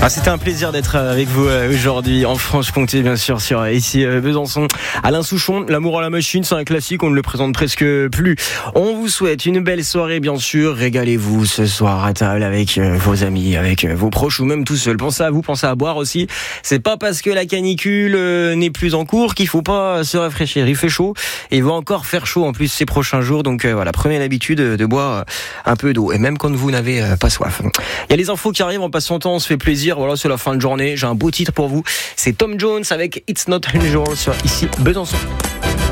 C'était un plaisir d'être avec vous aujourd'hui en Franche-Comté, bien sûr, sur ici Besançon. Alain Souchon, L'amour à la machine, c'est un classique, on ne le présente presque plus. On vous souhaite une belle soirée, bien sûr. Régalez-vous ce soir à table avec vos amis, avec vos proches ou même tout seul. Pensez à vous, pensez à boire aussi. C'est pas parce que la canicule n'est plus en cours qu'il faut pas se rafraîchir. Il fait chaud et il va encore faire chaud en plus ces prochains jours. Donc voilà, prenez l'habitude de boire un peu d'eau et même quand vous n'avez pas soif. Il y a les infos qui arrivent en passant temps, on se fait plaisir. Voilà, c'est la fin de journée. J'ai un beau titre pour vous. C'est Tom Jones avec It's Not Unusual sur ici Besançon.